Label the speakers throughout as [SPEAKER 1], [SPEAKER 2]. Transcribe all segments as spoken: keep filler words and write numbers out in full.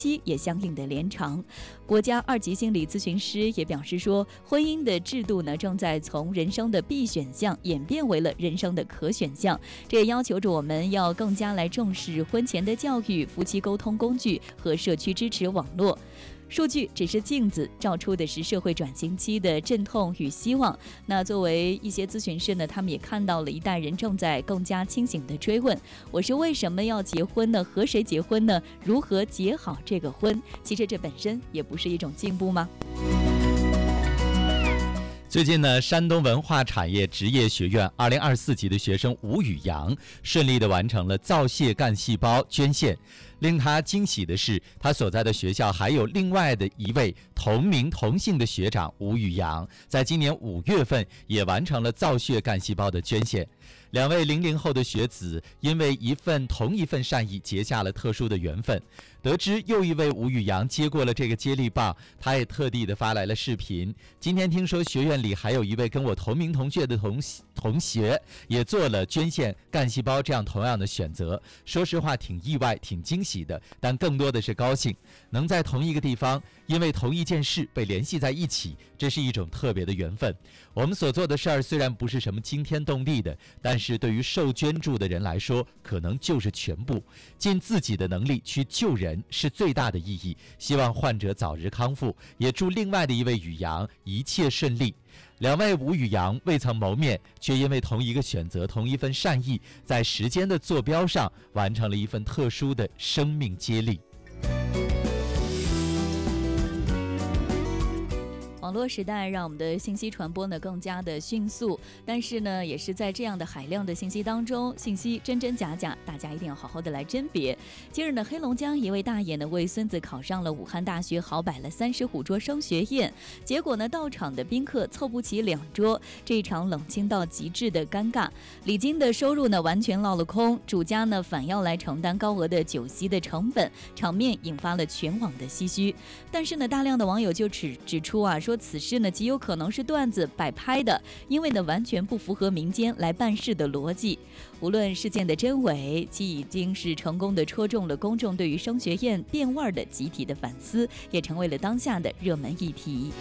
[SPEAKER 1] 期也相应的延长。国家二级心理咨询师也表示说，婚姻的制度呢正在从人生的必选项演变为了人生的可选项，这也要求着我们要更加来重视婚前的教育、夫妻沟通工具和社区支持网络。数据只是镜子，照出的是社会转型期的阵痛与希望。那作为一些咨询师呢，他们也看到了一代人正在更加清醒地追问：我是为什么要结婚呢？和谁结婚呢？如何结好这个婚？其实这本身也不是一种进步吗？
[SPEAKER 2] 最近呢，山东文化产业职业学院二零二四级的学生吴宇阳顺利地完成了造血干细胞捐献。令他惊喜的是，他所在的学校还有另外的一位同名同姓的学长吴宇阳，在今年五月份也完成了造血干细胞的捐献。两位零零后的学子因为一份同一份善意结下了特殊的缘分。得知又一位吴宇阳接过了这个接力棒，他也特地的发来了视频。今天听说学院里还有一位跟我同名同姓的同同学也做了捐献干细胞这样同样的选择，说实话挺意外挺惊喜的，但更多的是高兴，能在同一个地方因为同一件事被联系在一起，这是一种特别的缘分。我们所做的事儿虽然不是什么惊天动地的，但是对于受捐助的人来说可能就是全部，尽自己的能力去救人是最大的意义。希望患者早日康复，也祝另外的一位宇阳一切顺利。两位吴宇阳未曾谋面，却因为同一个选择、同一份善意，在时间的坐标上完成了一份特殊的生命接力。
[SPEAKER 1] 网络时代让我们的信息传播呢更加的迅速，但是呢，也是在这样的海量的信息当中，信息真真假假，大家一定要好好的来甄别。今日呢，黑龙江一位大爷呢为孙子考上了武汉大学，豪摆了三十五桌升学宴，结果呢，到场的宾客凑不齐两桌，这一场冷清到极致的尴尬。礼金的收入呢完全落了空，主家呢反要来承担高额的酒席的成本，场面引发了全网的唏嘘。但是呢，大量的网友就指指出啊，说此事呢极有可能是段子摆拍的，因为呢完全不符合民间来办事的逻辑。无论事件的真伪，其已经是成功的戳中了公众对于升学宴变味的集体的反思，也成为了当下的热门议题。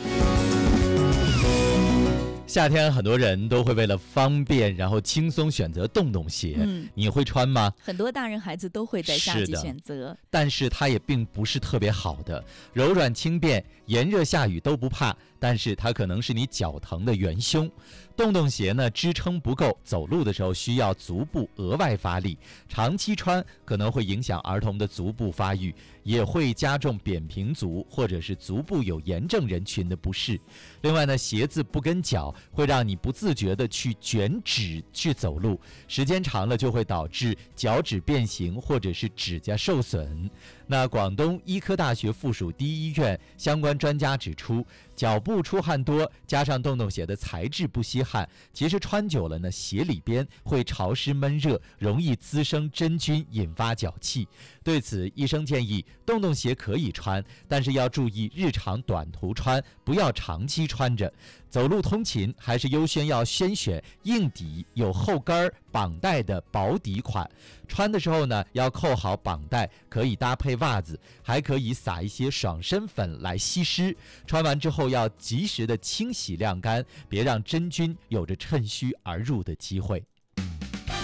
[SPEAKER 2] 夏天很多人都会为了方便然后轻松选择洞洞鞋、嗯、你会穿吗？
[SPEAKER 1] 很多大人孩子都会在夏季选择，
[SPEAKER 2] 但是它也并不是特别好的。柔软轻便，炎热下雨都不怕，但是它可能是你脚疼的元凶。洞洞鞋呢支撑不够，走路的时候需要足部额外发力，长期穿可能会影响儿童的足部发育，也会加重扁平足或者是足部有炎症人群的不适。另外呢，鞋子不跟脚会让你不自觉的去卷指去走路，时间长了就会导致脚趾变形或者是指甲受损。那广东医科大学附属第一医院相关专家指出，脚部出汗多，加上洞洞鞋的材质不吸汗，其实穿久了呢，鞋里边会潮湿闷热，容易滋生真菌，引发脚气。对此，医生建议洞洞鞋可以穿，但是要注意日常短途穿，不要长期穿着。走路通勤还是优先要先选硬底有后跟绑带的薄底款，穿的时候呢要扣好绑带，可以搭配袜子，还可以撒一些爽身粉来吸湿。穿完之后要及时的清洗晾干，别让真菌有着趁虚而入的机会。